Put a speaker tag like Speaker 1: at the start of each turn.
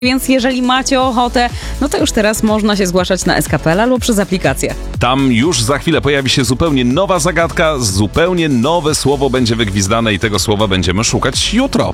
Speaker 1: Więc jeżeli macie ochotę, no to już teraz można się zgłaszać na SKPL albo przez aplikację.
Speaker 2: Tam już za chwilę pojawi się zupełnie nowa zagadka, zupełnie nowe słowo będzie wygwizdane i tego słowa będziemy szukać jutro.